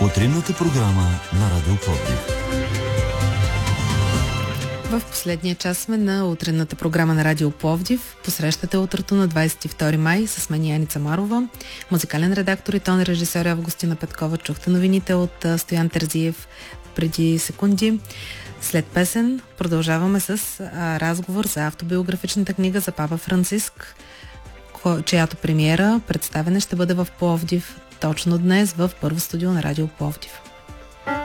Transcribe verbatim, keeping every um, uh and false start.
Утринната програма на Радио Пловдив. В последния час сме на утренната програма на Радио Пловдив. Посрещате утрото на двадесет и втори май с мен Яница Марова, музикален редактор и тон режисьор Августина Петкова. Чухте новините от Стоян Терзиев преди секунди. След песен продължаваме с а, разговор за автобиографичната книга за Папа Франциск, ко, чиято премиера, представене ще бъде в Пловдив точно днес в първо студио на Радио Пловдив.